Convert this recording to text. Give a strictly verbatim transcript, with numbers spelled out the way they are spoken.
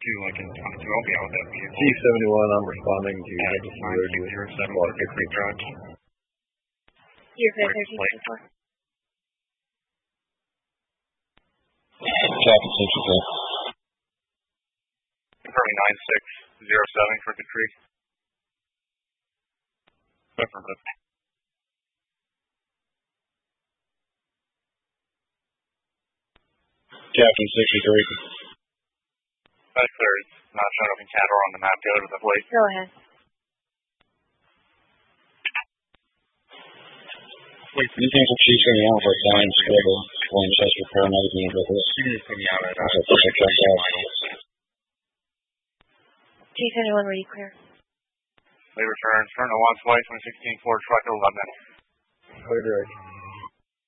to Lincoln twenty-two. I'll be out with that vehicle. T seventy-one, I'm responding to nine six zero seven Crooked Creek Drive. You're clear, thirteen twenty-four. Traffic sixty-two. Confirming nine six zero seven Crooked Creek. Affirmative. Captain sixty-three. That's clear. It's not showing up in C A D or on the map. Go to the plate. Go ahead. Wait, you think the chief in the Alpha Flying Scribble, Winchester paramedic unit with us? You can just put me out at That's a perfect check out. T seventy-one, were you clear? Late return. Turn to one twice, one sixteen Ford truck, eleven. Clear direction.